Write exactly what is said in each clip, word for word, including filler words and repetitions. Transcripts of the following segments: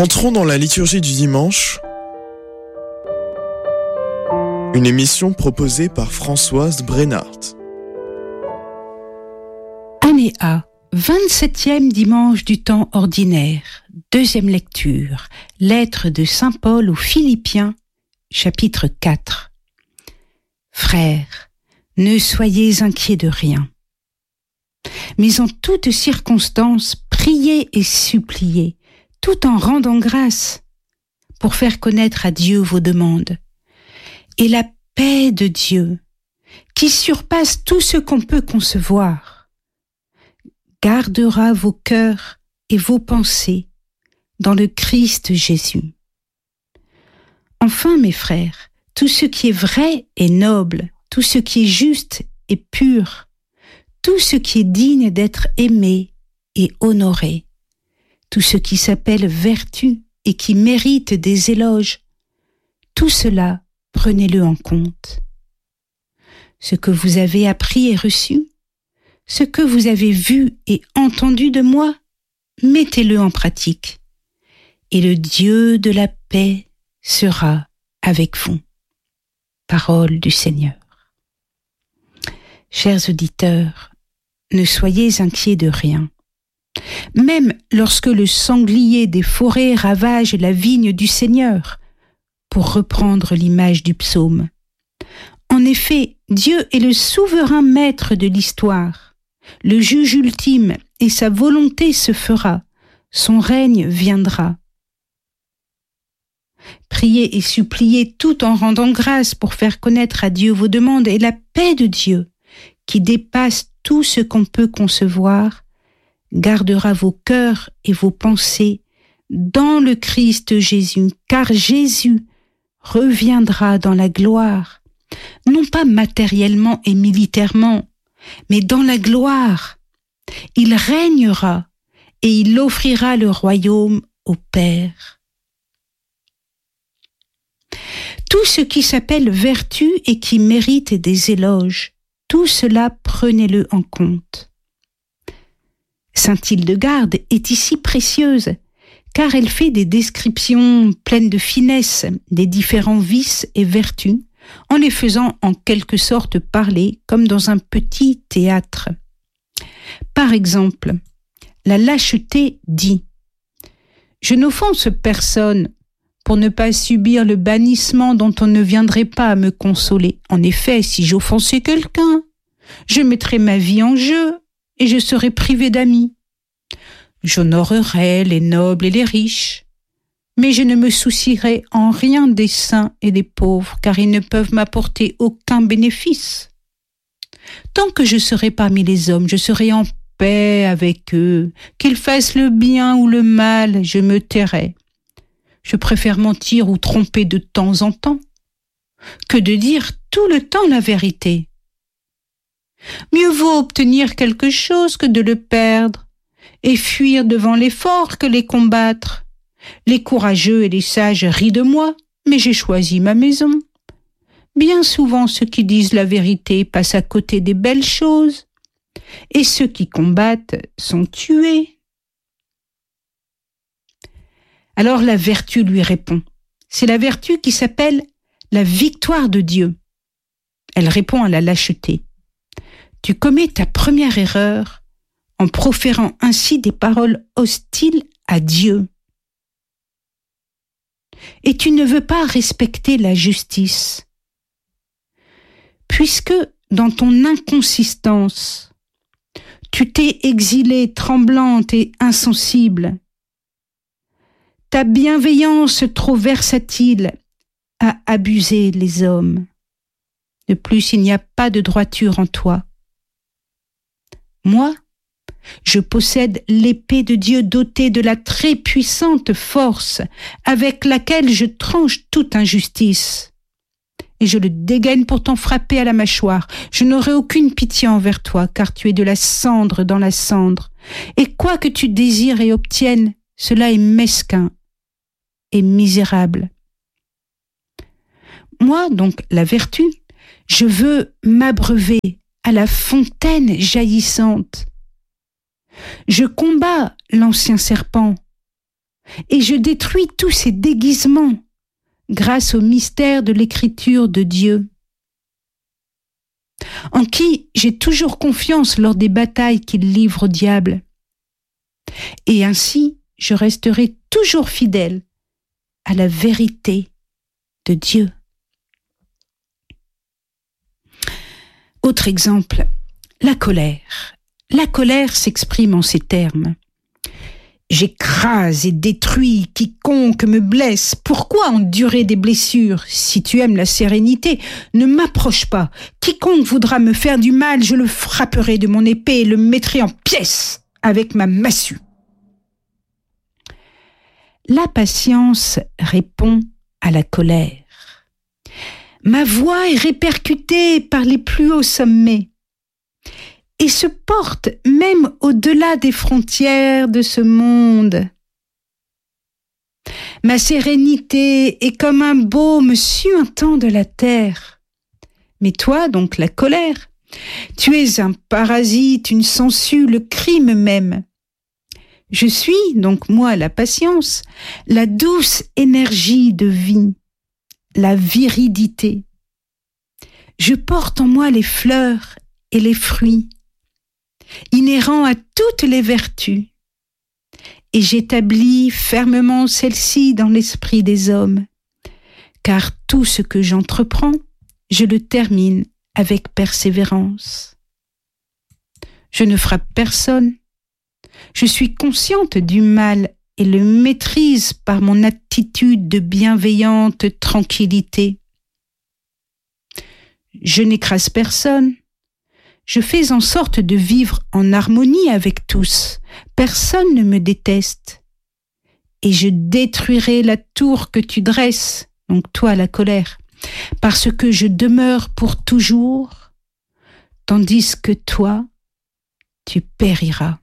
Entrons dans la liturgie du dimanche, une émission proposée par Françoise Brennart. Année A, vingt-septième dimanche du temps ordinaire, deuxième lecture, lettre de saint Paul aux Philippiens, chapitre quatre. Frères, ne soyez inquiets de rien, mais en toutes circonstances, priez et suppliez, tout en rendant grâce, pour faire connaître à Dieu vos demandes. Et la paix de Dieu, qui surpasse tout ce qu'on peut concevoir, gardera vos cœurs et vos pensées dans le Christ Jésus. Enfin, mes frères, tout ce qui est vrai et noble, tout ce qui est juste et pur, tout ce qui est digne d'être aimé et honoré, tout ce qui s'appelle vertu et qui mérite des éloges, tout cela, prenez-le en compte. Ce que vous avez appris et reçu, ce que vous avez vu et entendu de moi, mettez-le en pratique, et le Dieu de la paix sera avec vous. Parole du Seigneur. Chers auditeurs, ne soyez inquiets de rien. Même lorsque le sanglier des forêts ravage la vigne du Seigneur, pour reprendre l'image du psaume. En effet, Dieu est le souverain maître de l'histoire, le juge ultime, et sa volonté se fera, son règne viendra. Priez et suppliez tout en rendant grâce pour faire connaître à Dieu vos demandes, et la paix de Dieu, qui dépasse tout ce qu'on peut concevoir, gardera vos cœurs et vos pensées dans le Christ Jésus, car Jésus reviendra dans la gloire, non pas matériellement et militairement, mais dans la gloire. Il régnera et il offrira le royaume au Père. Tout ce qui s'appelle vertu et qui mérite des éloges, tout cela prenez-le en compte. Sainte Hildegarde est ici précieuse, car elle fait des descriptions pleines de finesse des différents vices et vertus, en les faisant en quelque sorte parler comme dans un petit théâtre. Par exemple, la lâcheté dit « Je n'offense personne pour ne pas subir le bannissement dont on ne viendrait pas à me consoler. En effet, si j'offensais quelqu'un, je mettrais ma vie en jeu et je serais privé d'amis. J'honorerais les nobles et les riches, mais je ne me soucierai en rien des saints et des pauvres, car ils ne peuvent m'apporter aucun bénéfice. Tant que je serai parmi les hommes, je serai en paix avec eux, qu'ils fassent le bien ou le mal, je me tairai. Je préfère mentir ou tromper de temps en temps, que de dire tout le temps la vérité. Mieux vaut obtenir quelque chose que de le perdre, et fuir devant les forts que les combattre. Les courageux et les sages rient de moi, mais j'ai choisi ma maison. Bien souvent, ceux qui disent la vérité passent à côté des belles choses, et ceux qui combattent sont tués. Alors la vertu lui répond. C'est la vertu qui s'appelle la victoire de Dieu. Elle répond à la lâcheté. Tu commets ta première erreur en proférant ainsi des paroles hostiles à Dieu. Et tu ne veux pas respecter la justice, puisque dans ton inconsistance, tu t'es exilée tremblante et insensible. Ta bienveillance trop versatile a abusé les hommes. De plus, il n'y a pas de droiture en toi. Moi, je possède l'épée de Dieu dotée de la très puissante force avec laquelle je tranche toute injustice. Et je le dégaine pour t'en frapper à la mâchoire. Je n'aurai aucune pitié envers toi, car tu es de la cendre dans la cendre. Et quoi que tu désires et obtiennes, cela est mesquin et misérable. Moi, donc, la vertu, je veux m'abreuver à la fontaine jaillissante. Je combats l'ancien serpent, et je détruis tous ces déguisements grâce au mystère de l'écriture de Dieu, en qui j'ai toujours confiance lors des batailles qu'il livre au diable. Et ainsi, je resterai toujours fidèle à la vérité de Dieu. Autre exemple, la colère. La colère s'exprime en ces termes. J'écrase et détruis quiconque me blesse. Pourquoi endurer des blessures? Si tu aimes la sérénité, ne m'approche pas. Quiconque voudra me faire du mal, je le frapperai de mon épée et le mettrai en pièces avec ma massue. La patience répond à la colère. Ma voix est répercutée par les plus hauts sommets et se porte même au-delà des frontières de ce monde. Ma sérénité est comme un baume suintant de la terre. Mais toi, donc la colère, tu es un parasite, une sangsue, le crime même. Je suis, donc moi, la patience, la douce énergie de vie, la viridité. Je porte en moi les fleurs et les fruits, inhérents à toutes les vertus, et j'établis fermement celles-ci dans l'esprit des hommes, car tout ce que j'entreprends, je le termine avec persévérance. Je ne frappe personne, je suis consciente du mal et le maîtrise par mon attitude de bienveillante tranquillité. Je n'écrase personne. Je fais en sorte de vivre en harmonie avec tous. Personne ne me déteste. Et je détruirai la tour que tu dresses, donc toi la colère, parce que je demeure pour toujours, tandis que toi, tu périras.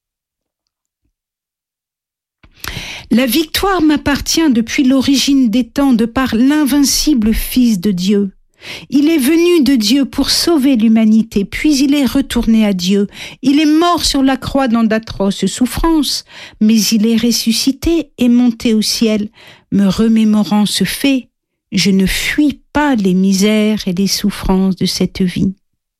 La victoire m'appartient depuis l'origine des temps de par l'invincible Fils de Dieu. Il est venu de Dieu pour sauver l'humanité, puis il est retourné à Dieu. Il est mort sur la croix dans d'atroces souffrances, mais il est ressuscité et monté au ciel. Me remémorant ce fait, je ne fuis pas les misères et les souffrances de cette vie.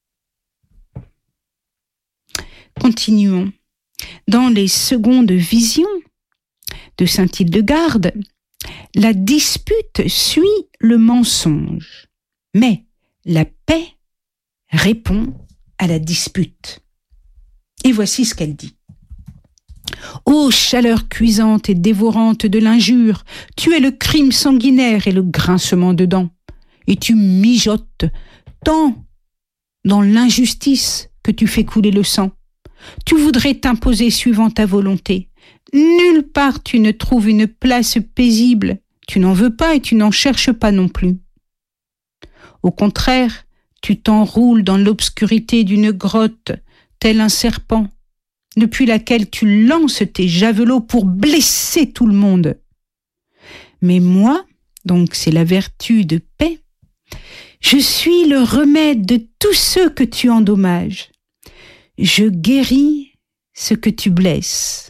Continuons. Dans les secondes visions de saint Hildegarde, la dispute suit le mensonge, mais la paix répond à la dispute. Et voici ce qu'elle dit. Ô chaleur cuisante et dévorante de l'injure, tu es le crime sanguinaire et le grincement de dents, et tu mijotes tant dans l'injustice que tu fais couler le sang. Tu voudrais t'imposer suivant ta volonté. Nulle part tu ne trouves une place paisible. Tu n'en veux pas et tu n'en cherches pas non plus. Au contraire, tu t'enroules dans l'obscurité d'une grotte, tel un serpent, depuis laquelle tu lances tes javelots pour blesser tout le monde. Mais moi, donc c'est la vertu de paix, je suis le remède de tous ceux que tu endommages. Je guéris ce que tu blesses.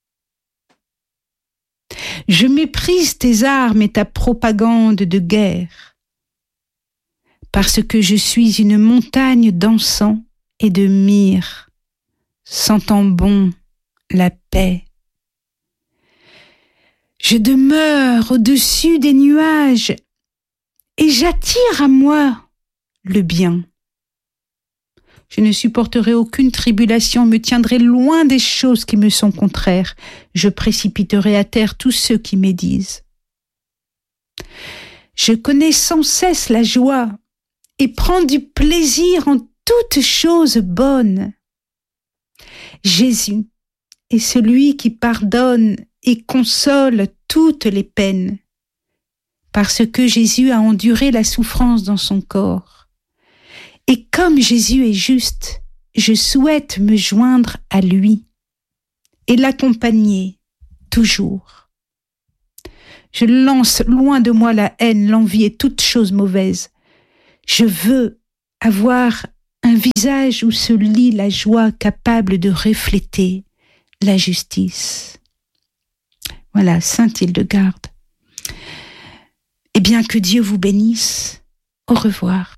Je méprise tes armes et ta propagande de guerre, parce que je suis une montagne d'encens et de myrrhe, sentant bon la paix. Je demeure au-dessus des nuages et j'attire à moi le bien. Je ne supporterai aucune tribulation, me tiendrai loin des choses qui me sont contraires. Je précipiterai à terre tous ceux qui médisent. Je connais sans cesse la joie et prends du plaisir en toutes choses bonnes. Jésus est celui qui pardonne et console toutes les peines, parce que Jésus a enduré la souffrance dans son corps. Et comme Jésus est juste, je souhaite me joindre à lui et l'accompagner toujours. Je lance loin de moi la haine, l'envie et toute chose mauvaise. Je veux avoir un visage où se lit la joie capable de refléter la justice. Voilà, Sainte Hildegarde. Eh bien, que Dieu vous bénisse. Au revoir.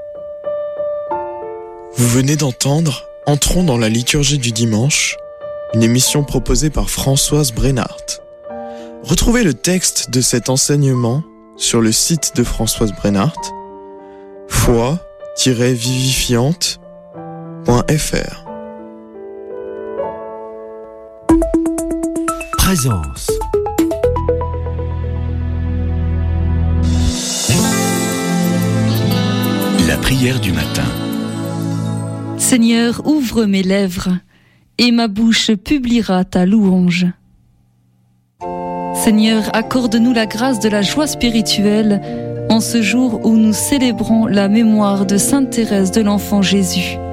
Vous venez d'entendre Entrons dans la liturgie du dimanche, une émission proposée par Françoise Brenhardt. Retrouvez le texte de cet enseignement sur le site de Françoise Brenhardt, foi tiret vivifiante point f r. Présence. La prière du matin. Seigneur, ouvre mes lèvres, et ma bouche publiera ta louange. Seigneur, accorde-nous la grâce de la joie spirituelle en ce jour où nous célébrons la mémoire de Sainte Thérèse de l'Enfant Jésus.